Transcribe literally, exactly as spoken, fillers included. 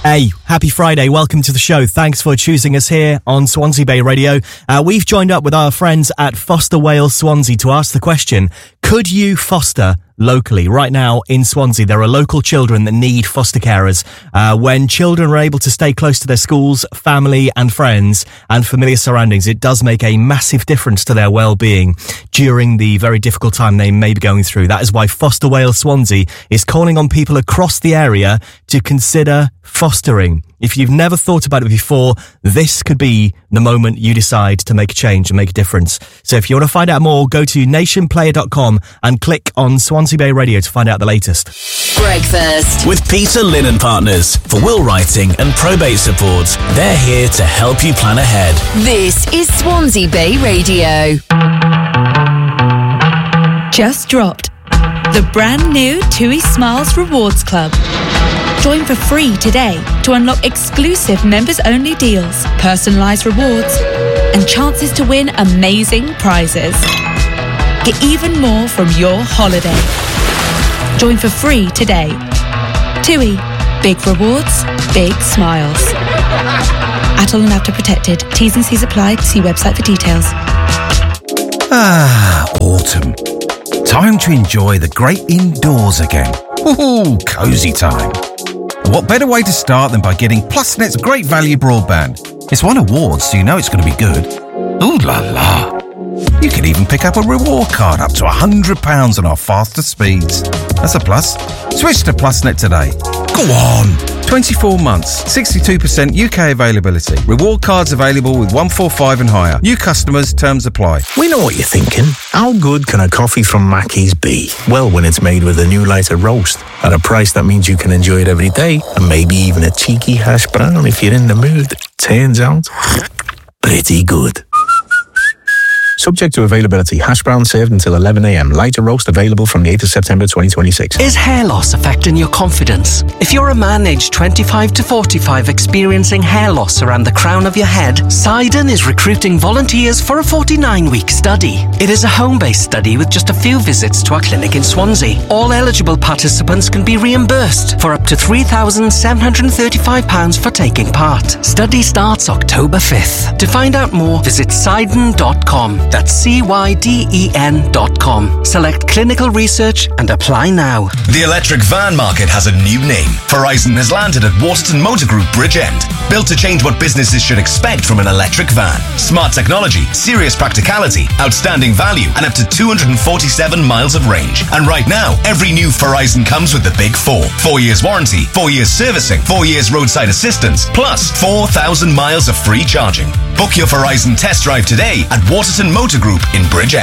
Hey, happy Friday. Welcome to the show. Thanks for choosing us here on Swansea Bay Radio. Uh, we've joined up with our friends at Foster Wales Swansea to ask the question, could you foster locally? Right now in Swansea, there are local children that need foster carers. Uh, when children are able to stay close to their schools, family and friends and familiar surroundings, it does make a massive difference to their well-being during the very difficult time they may be going through. That is why Foster Wales Swansea is calling on people across the area to consider fostering. If you've never thought about it before, this could be the moment you decide to make a change and make a difference. So if you want to find out more, go to nation player dot com and click on Swansea Bay Radio to find out the latest. Breakfast with Peter Lynn and Partners for will writing and probate support. They're here to help you plan ahead. This is Swansea Bay Radio. Just dropped the brand new TUI Smiles Rewards Club. Join for free today to unlock exclusive members-only deals, personalised rewards, and chances to win amazing prizes. Get even more from your holiday. Join for free today. TUI. Big rewards, big smiles. Atoll and After Protected. T's and C's applied. See website for details. Ah, autumn. Time to enjoy the great indoors again. Woohoo, cosy time. And what better way to start than by getting PlusNet's great value broadband? It's won awards, so you know it's going to be good. Ooh la la. You can even pick up a reward card up to one hundred pounds on our faster speeds. That's a plus. Switch to PlusNet today. Go on. twenty-four months, sixty-two percent U K availability. Reward cards available with one forty-five and higher. New customers, terms apply. We know what you're thinking. How good can a coffee from Mackey's be? Well, when it's made with a new lighter roast at a price that means you can enjoy it every day, and maybe even a cheeky hash brown if you're in the mood. Turns out, pretty good. Subject to availability. Hash brown served until eleven a.m. Lighter roast available from the eighth of September twenty twenty-six. Is hair loss affecting your confidence? If you're a man aged twenty-five to forty-five experiencing hair loss around the crown of your head, Sidon is recruiting volunteers for a forty-nine week study. It is a home-based study with just a few visits to our clinic in Swansea. All eligible participants can be reimbursed for up to three thousand seven hundred thirty-five pounds for taking part. Study starts October fifth. To find out more, visit sidon dot com. That's C Y D E N dot com. Select clinical research and apply now. The electric van market has a new name. Horizon has landed at Waterton Motor Group Bridgend. Built to change what businesses should expect from an electric van. Smart technology, serious practicality, outstanding value, and up to two hundred forty-seven miles of range. And right now, every new Horizon comes with the big four. Four years warranty, four years servicing, four years roadside assistance, plus four thousand miles of free charging. Book your Horizon test drive today at Waterton Motor Group in Bridgend.